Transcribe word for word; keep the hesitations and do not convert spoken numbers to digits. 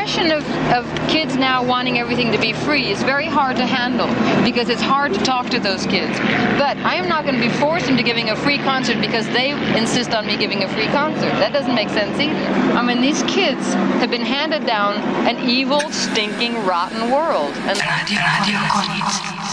question of, of kids now wanting everything to be free is very hard to handle because it's hard to talk to those kids. But I am not going to be forced into giving a free concert because they insist on me giving a free concert. That doesn't make sense either. I mean, these kids have been handed down an evil, stinking, rotten world. And Radio, Radio Koniec.